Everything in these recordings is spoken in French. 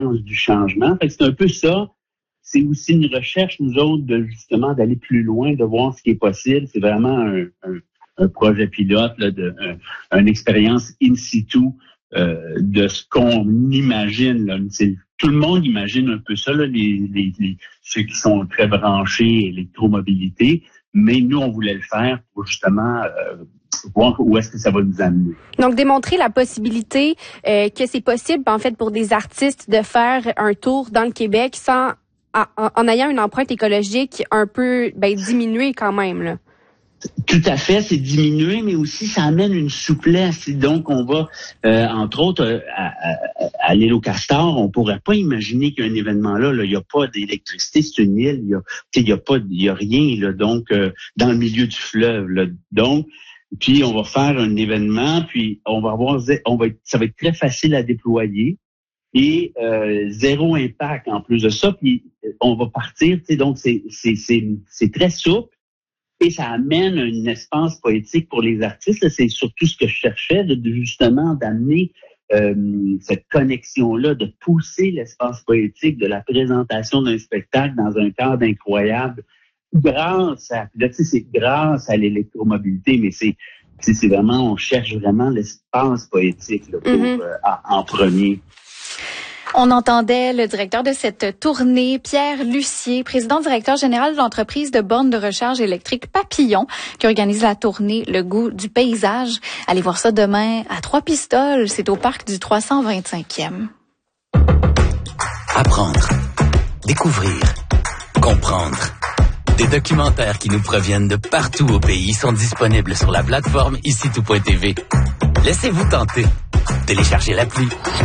du changement. Fait que c'est un peu ça. C'est aussi une recherche, nous autres, de justement d'aller plus loin, de voir ce qui est possible. C'est vraiment un projet pilote, là, une expérience in situ de ce qu'on imagine. Là. Tout le monde imagine un peu ça, là, ceux qui sont très branchés électromobilité, mais nous, on voulait le faire pour justement voir où est-ce que ça va nous amener. Donc, démontrer la possibilité que c'est possible, en fait, pour des artistes de faire un tour dans le Québec sans en ayant une empreinte écologique un peu diminuée quand même, là. Tout à fait, c'est diminué, mais aussi ça amène une souplesse. Donc, on va, entre autres, à l'île au Castor, on pourrait pas imaginer qu'il y a un événement là. Il y a pas d'électricité, c'est une île. Il y a rien là. Donc, dans le milieu du fleuve. Là. Donc, puis on va faire un événement, puis ça va être très facile à déployer et zéro impact en plus de ça. Puis on va partir. Donc, c'est très souple. Et ça amène un espace poétique pour les artistes. C'est surtout ce que je cherchais, justement d'amener cette connexion-là, de pousser l'espace poétique de la présentation d'un spectacle dans un cadre incroyable, grâce à l'électromobilité, mais c'est vraiment, on cherche vraiment l'espace poétique là, en premier. On entendait le directeur de cette tournée, Pierre Lucier, président-directeur général de l'entreprise de bornes de recharge électrique Papillon, qui organise la tournée Le goût du paysage. Allez voir ça demain à Trois-Pistoles. C'est au parc du 325e. Apprendre, découvrir, comprendre. Des documentaires qui nous proviennent de partout au pays sont disponibles sur la plateforme icitout.tv. Laissez-vous tenter. Téléchargez l'appli.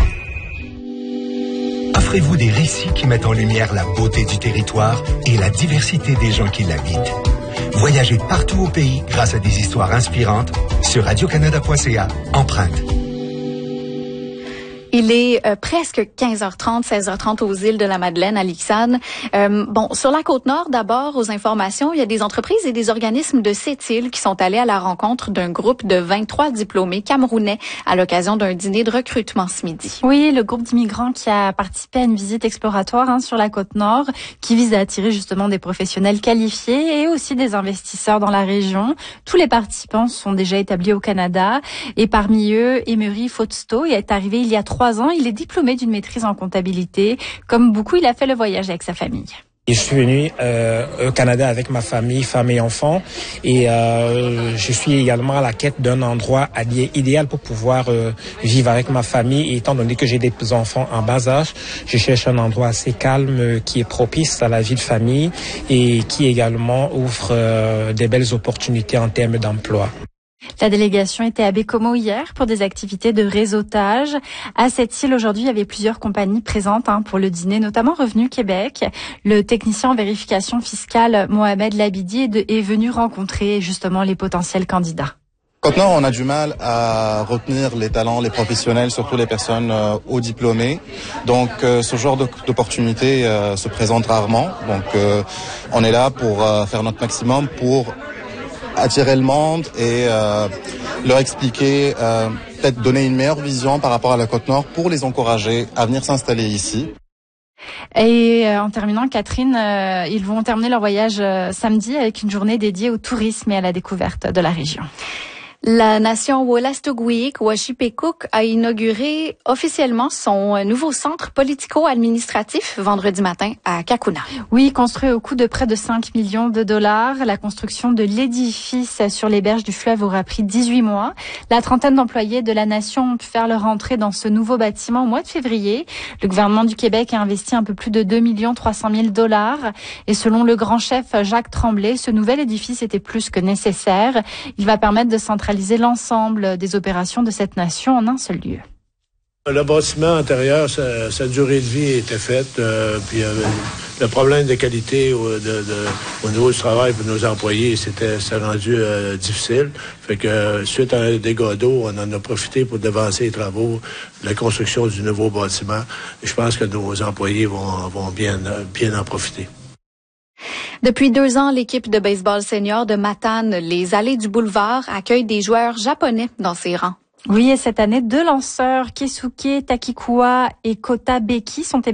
Offrez-vous des récits qui mettent en lumière la beauté du territoire et la diversité des gens qui l'habitent. Voyagez partout au pays grâce à des histoires inspirantes sur radiocanada.ca. Empreinte. Il est presque 15h30, 16h30 aux îles de la Madeleine, à Lixane. Sur la Côte-Nord, d'abord, aux informations, il y a des entreprises et des organismes de cette île qui sont allés à la rencontre d'un groupe de 23 diplômés camerounais à l'occasion d'un dîner de recrutement ce midi. Oui, le groupe d'immigrants qui a participé à une visite exploratoire sur la Côte-Nord qui vise à attirer justement des professionnels qualifiés et aussi des investisseurs dans la région. Tous les participants sont déjà établis au Canada et parmi eux, Emery Fausto est arrivé il y a 3 ans. Il est diplômé d'une maîtrise en comptabilité. Comme beaucoup, il a fait le voyage avec sa famille. Je suis venu au Canada avec ma famille, femme et enfants, et je suis également à la quête d'un endroit idéal pour pouvoir vivre avec ma famille. Et étant donné que j'ai des enfants en bas âge, je cherche un endroit assez calme qui est propice à la vie de famille et qui également offre des belles opportunités en termes d'emploi. La délégation était à Bécomo hier pour des activités de réseautage. À cette île, aujourd'hui, il y avait plusieurs compagnies présentes pour le dîner, notamment Revenu Québec. Le technicien en vérification fiscale, Mohamed Labidi, est venu rencontrer justement les potentiels candidats. Côte-Nord, on a du mal à retenir les talents, les professionnels, surtout les personnes hauts diplômées. Donc, ce genre d'opportunité se présente rarement. Donc, on est là pour faire notre maximum pour attirer le monde et leur expliquer, peut-être donner une meilleure vision par rapport à la Côte-Nord pour les encourager à venir s'installer ici. Et en terminant, Catherine, ils vont terminer leur voyage samedi avec une journée dédiée au tourisme et à la découverte de la région. La nation Wolastoqiyik, Washipekuk, a inauguré officiellement son nouveau centre politico-administratif vendredi matin à Kakuna. Oui, construit au coût de près de 5 millions de dollars. La construction de l'édifice sur les berges du fleuve aura pris 18 mois. La trentaine d'employés de la nation ont pu faire leur entrée dans ce nouveau bâtiment au mois de février. Le gouvernement du Québec a investi un peu plus de 2 300 000 dollars. Et selon le grand chef Jacques Tremblay, ce nouvel édifice était plus que nécessaire. Il va permettre de centraliser l'ensemble des opérations de cette nation en un seul lieu. Le bâtiment intérieur, sa durée de vie était faite, puis le problème de qualité au niveau du travail pour nos employés, c'était rendu difficile. Fait que suite à un dégât d'eau, on en a profité pour devancer les travaux de la construction du nouveau bâtiment. Et je pense que nos employés vont bien en profiter. Depuis 2 ans, l'équipe de baseball senior de Matane, les Allées du Boulevard, accueille des joueurs japonais dans ses rangs. Oui, et cette année, 2 lanceurs, Keisuke Takikuwa et Kota Beki, sont